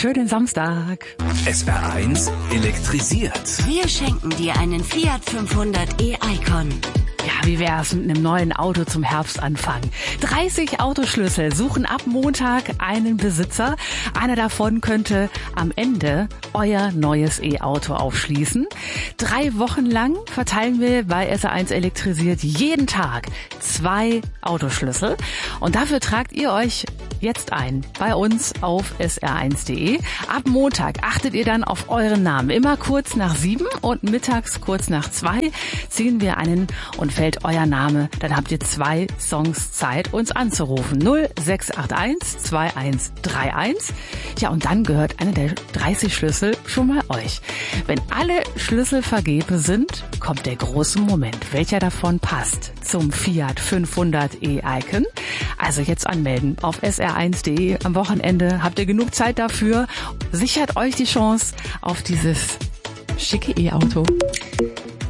schönen Samstag. SR1 elektrisiert. Wir schenken dir einen Fiat 500 e-Icon. Ja, wie wär's mit einem neuen Auto zum Herbstanfang? 30 Autoschlüssel suchen ab Montag einen Besitzer. Einer davon könnte am Ende euer neues E-Auto aufschließen. 3 Wochen lang verteilen wir bei SR1 elektrisiert jeden Tag 2 Autoschlüssel. Und dafür tragt ihr euch jetzt ein bei uns auf sr1.de. Ab Montag achtet ihr dann auf euren Namen. Immer kurz nach 7 und mittags kurz nach 2 ziehen wir einen und fällt euer Name. Dann habt ihr 2 Songs Zeit, uns anzurufen. 0681 2131. Ja, und dann gehört einer der 30 Schlüssel schon mal euch. Wenn alle Schlüssel vergeben sind, kommt der große Moment. Welcher davon passt zum Fiat 500 e-Icon? Also jetzt anmelden auf sr1.de. Am Wochenende habt ihr genug Zeit dafür. Sichert euch die Chance auf dieses schicke E-Auto.